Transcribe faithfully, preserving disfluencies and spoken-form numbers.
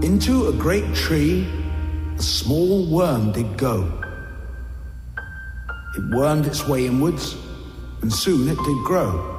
Into a great tree a small worm did go. It wormed its way inwards, and soon it did grow.